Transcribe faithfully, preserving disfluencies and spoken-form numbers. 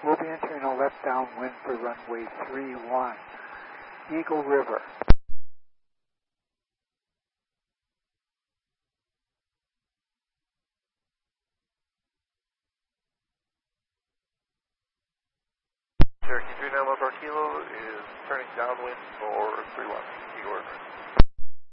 We'll be entering a left downwind for runway three one. Eagle River.